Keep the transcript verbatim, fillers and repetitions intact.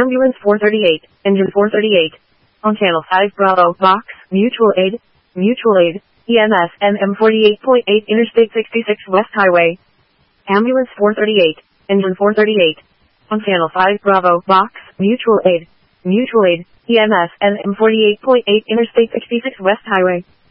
Ambulance four thirty-eight, Engine four thirty-eight. On Channel five Bravo, Box, Mutual Aid, Mutual Aid, E M S, N M forty-eight point eight, Interstate sixty-six West Highway. Ambulance four thirty-eight, Engine four thirty-eight. On Channel five Bravo, Box, Mutual Aid, Mutual Aid, E M S, N M forty-eight point eight, Interstate sixty-six West Highway.